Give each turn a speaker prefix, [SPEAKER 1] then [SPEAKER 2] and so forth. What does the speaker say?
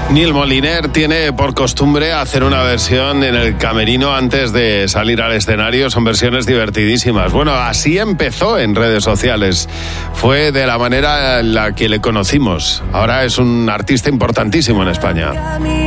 [SPEAKER 1] Neil Moliner tiene por costumbre hacer una versión en el camerino antes de salir al escenario. Son versiones divertidísimas. Bueno, así empezó en redes sociales. Fue de la manera en la que le conocimos. Ahora es un artista importantísimo en España.